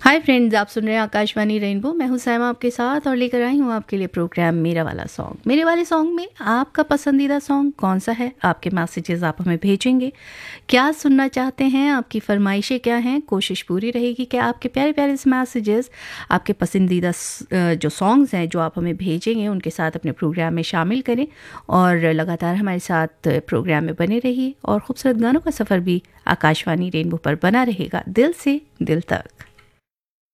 Hi friends, आप सुन रहे हैं आकाशवाणी रेनबो। मैं हूं सैमा आपके साथ और लेकर आई हूं आपके लिए प्रोग्राम मेरा वाला सॉन्ग। मेरे वाले सॉन्ग में आपका पसंदीदा सॉन्ग कौन सा है? आपके मैसेजेस आप हमें भेजेंगे। क्या सुनना चाहते हैं, आपकी फरमाइशें क्या हैं? कोशिश पूरी रहेगी कि आपके प्यारे प्यारे मैसेजेस आपके पसंदीदा जो सॉन्ग्स हैं जो आप हमें भेजेंगे उनके साथ अपने प्रोग्राम में शामिल करें और लगातार हमारे साथ प्रोग्राम में बने रहिए। और खूबसूरत गानों का सफ़र भी आकाशवाणी रेनबो पर बना रहेगा, दिल से दिल तक।